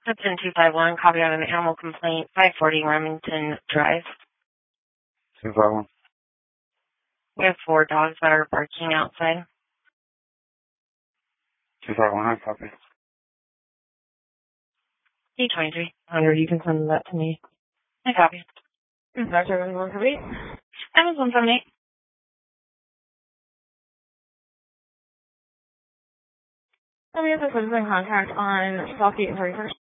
Tipton 251, copy on an animal complaint, 540 Remington Drive. 251. We have 4 dogs that are barking outside. 251, I copy. D23. 100, you can send that to me. I copy. Dr. 178. That was 178. Let me have the citizen contact on Southgate and 31st.